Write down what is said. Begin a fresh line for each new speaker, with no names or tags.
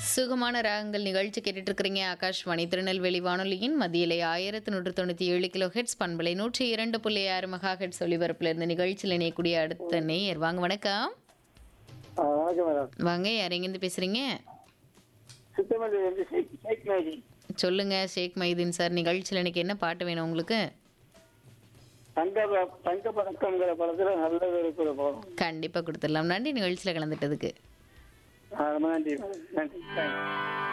சுகமான ராகங்கள் நிகழ்ச்சி கேட்டுட்டு இருக்கிறீங்க. ஆகாஷ்வாணி திருநெல்வேலி வானொலியின் மத்தியிலே 1197 கிலோ ஹெட்ஸ் பண்பலை 102.6 மெகா ஹெட்ஸ் ஒலிபரப்புல இருந்து நிகழ்ச்சியில் இணையக்கூடிய அடுத்த நேயர். வாங்க, வணக்கம்.
வணக்கம் மேடம்.
வாங்க, யார் எங்கேருந்து பேசுறீங்க?
சுத்தமல்லியிலிருந்து ஷேக் மைதீன்.
சொல்லுங்க ஷேக் மைதீன் சார், நிகழ்ச்சியில் இன்னைக்கு என்ன பாட்டு வேணும் உங்களுக்கு?
தங்க பதக்கங்கிற படத்துல நல்ல இருக்கிற படம்.
கண்டிப்பா கொடுத்துடலாம். நன்றி நிகழ்ச்சியில் கலந்துட்டதுக்கு.
ரொம்ப நன்றி மேடம். நன்றி.